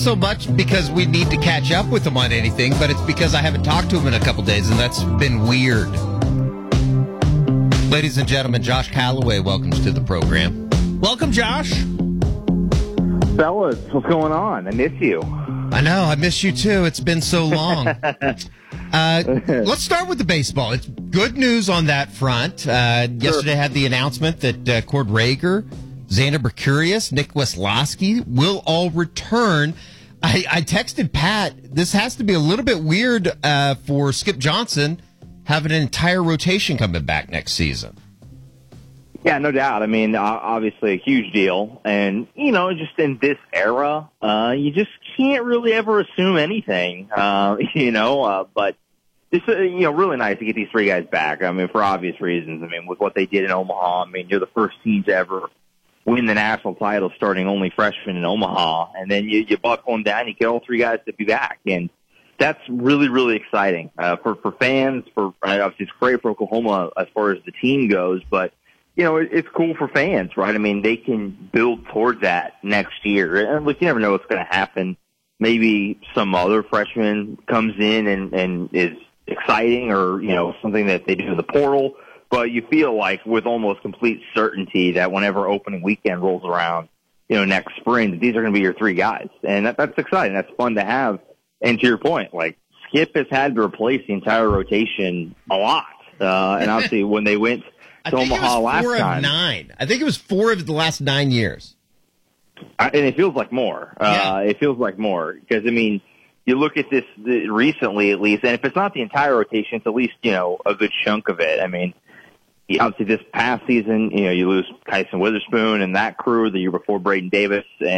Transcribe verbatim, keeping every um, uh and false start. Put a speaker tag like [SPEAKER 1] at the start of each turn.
[SPEAKER 1] so much because we need to catch up with him on anything, but it's because I haven't talked to him in a couple days, and that's been weird. Ladies and gentlemen, Josh Calloway welcomes to the program. Welcome, Josh.
[SPEAKER 2] Fellas, what's going on? I miss you.
[SPEAKER 1] I know, I miss you too. It's been so long. uh, let's start with the baseball. It's good news on that front. Uh,
[SPEAKER 2] sure.
[SPEAKER 1] Yesterday had the announcement that uh, Cord Rager, Xander Mercurius, Nick Wesloski will all return. I, I texted Pat, this has to be a little bit weird uh, for Skip Johnson having an entire rotation coming back next season.
[SPEAKER 2] Yeah, no doubt. I mean, obviously a huge deal. And, you know, just in this era, uh, you just can't really ever assume anything, uh, you know, uh, but it's, uh, you know, really nice to get these three guys back. I mean, for obvious reasons. I mean, with what they did in Omaha, I mean, you're the first team to ever win the national title starting only freshmen in Omaha. And then you, you buckle them down, you get all three guys to be back. And that's really, really exciting, uh, for, for fans, for, obviously it's great for Oklahoma as far as the team goes, but you know, it's cool for fans, right? I mean, they can build towards that next year. And look, you never know what's going to happen. Maybe some other freshman comes in and, and is exciting, or, you know, something that they do in the portal. But you feel like with almost complete certainty that whenever opening weekend rolls around, you know, next spring, that these are going to be your three guys. And that, that's exciting. That's fun to have. And to your point, like, Skip has had to replace the entire rotation a lot. Uh, and obviously when they went
[SPEAKER 1] I think
[SPEAKER 2] Omaha
[SPEAKER 1] it was
[SPEAKER 2] last
[SPEAKER 1] four
[SPEAKER 2] time.
[SPEAKER 1] of nine. I think it was four of the last nine years.
[SPEAKER 2] I, and it feels like more.
[SPEAKER 1] Yeah.
[SPEAKER 2] Uh, it feels like more. Because, I mean, you look at this the, recently at least, and if it's not the entire rotation, it's at least, you know, a good chunk of it. I mean, obviously this past season, you know, you lose Tyson Witherspoon and that crew, the year before Braden Davis, and